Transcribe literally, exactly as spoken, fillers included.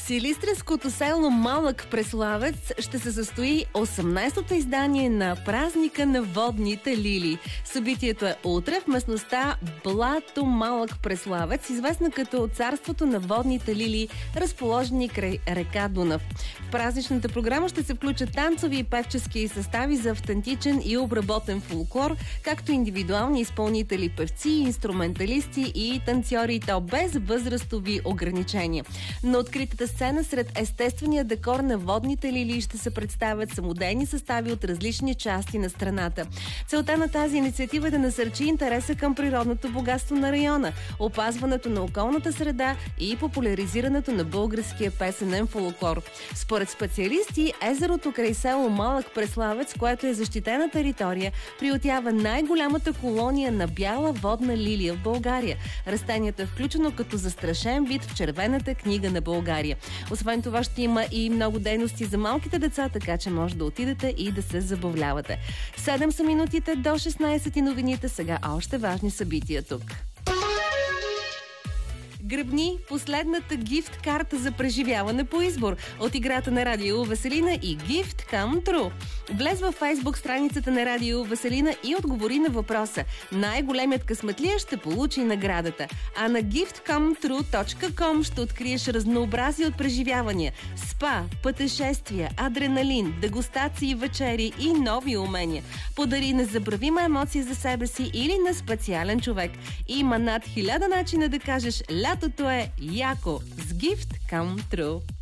Силистренското село Малък Преславец ще се състои осемнайсетото издание на празника на водните лилии. Събитието е утре в местността Блато Малък Преславец, известна като царството на водните лилии, разположени край река Дунав. В празничната програма ще се включат танцови и певчески състави за автентичен и обработен фолклор, както индивидуални изпълнители, певци, инструменталисти и танцори, и то без възрастови ограничения. На откритата сцена сред естествения декор на водните лилии ще се представят самодейни състави от различни части на страната. Целта на тази инициатива е да насърчи интереса към природното богатство на района, опазването на околната среда и популяризирането на българския песенен фолклор. Според специалисти, езерото край село Малък Преславец, което е защитена територия, приютява най-голямата колония на бяла водна лилия в България. Растението е включено като застрашен вид в Червената книга на България. Освен това ще има и много дейности за малките деца, така че може да отидете и да се забавлявате. седем са минутите до шестнайсет и новините, сега още важни събития тук. Гръбни последната гифт карта за преживяване по избор от играта на Радио Веселина и Gift Come True. Влез във Фейсбук страницата на Радио Веселина и отговори на въпроса. Най-големият късметлия ще получи наградата. А на gift come true точка com ще откриеш разнообразие от преживявания. Спа, пътешествия, адреналин, дегустации, вечери и нови умения. Подари незабравима емоция за себе си или на специален човек. Има над хиляда начина да кажеш: лятото е яко с Gift Come True.